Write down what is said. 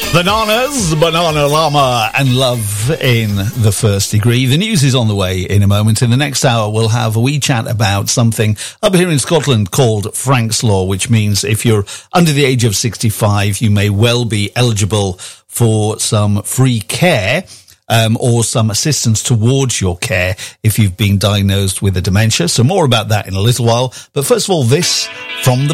Bananas, Banana Llama and Love in the First Degree. The news is on the way in a moment. In the next hour, we'll have a wee chat about something up here in Scotland called Frank's Law, which means if you're under the age of 65, you may well be eligible for some free care or some assistance towards your care if you've been diagnosed with a dementia. So more about that in a little while. But first of all, this from the